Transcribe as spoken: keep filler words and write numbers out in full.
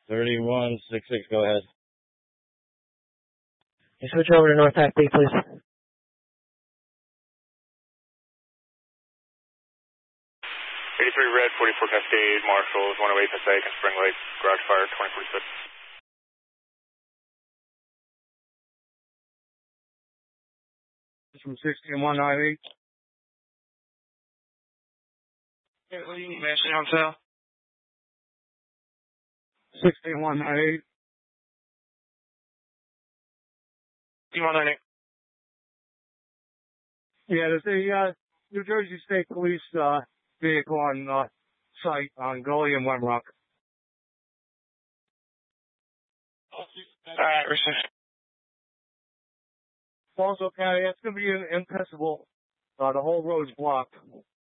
thirty-one sixty-six, go ahead. You switch over to North Pac B, please. eighty-three Red, forty-four Cascade, Marshals, one oh eight Passaic, and Spring Lake, garage fire, twenty forty-six. From sixteen one ninety-eight. Hey, what do you need, man? Stay on sale? sixteen one ninety-eight. sixteen one ninety-eight. Yeah, there's a uh, New Jersey State Police uh, vehicle on uh, site on Gully and Wemrock. Alright, receive. Also, County, it's going to be impassable. Uh, the whole road's blocked.